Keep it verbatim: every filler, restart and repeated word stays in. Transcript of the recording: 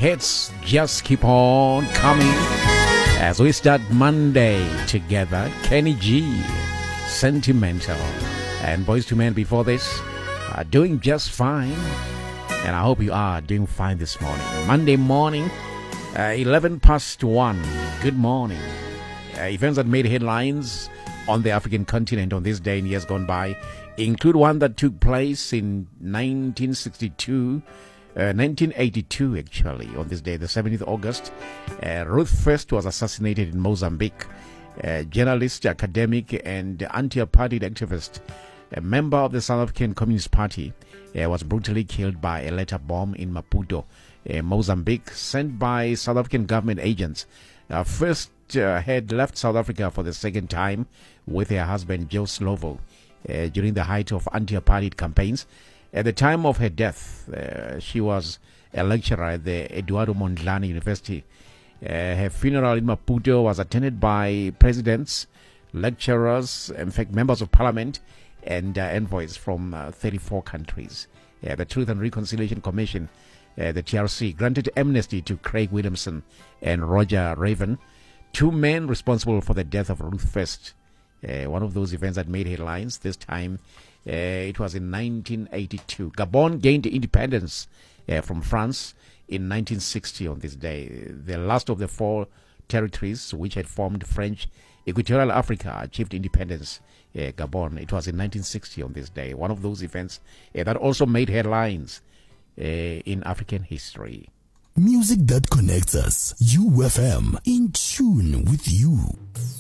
hits just keep on coming as we start Monday together. Kenny G, Sentimental, and Boys to Men before this are doing just fine. And I hope you are doing fine this morning. Monday morning, uh, eleven past one. Good morning. Uh, events that made headlines on the African continent on this day in years gone by include one that took place in nineteen sixty-two, uh, nineteen eighty-two actually, on this day, the seventeenth of August. Uh, Ruth First was assassinated in Mozambique. Uh, journalist, academic, and anti-apartheid activist, a member of the South African Communist Party, uh, was brutally killed by a letter bomb in Maputo, uh, Mozambique, sent by South African government agents. Uh, first uh, had left South Africa for the second time with her husband Joe Slovo uh, during the height of anti-apartheid campaigns. At the time of her death, uh, she was a lecturer at the Eduardo Mondlane University. Uh, her funeral in Maputo was attended by presidents, lecturers, in fact, members of parliament, and uh, envoys from uh, thirty-four countries. Uh, the Truth and Reconciliation Commission, uh, the T R C, granted amnesty to Craig Williamson and Roger Raven, two men responsible for the death of Ruth First. Uh, one of those events that made headlines. This time, uh, it was in nineteen eighty-two. Gabon gained independence uh, from France in nineteen sixty on this day. The last of the four territories which had formed French Equatorial Africa achieved independence. Uh, Gabon, it was in nineteen sixty on this day. One of those events uh, that also made headlines uh, in African history. Music that connects us. U F M, in tune with you.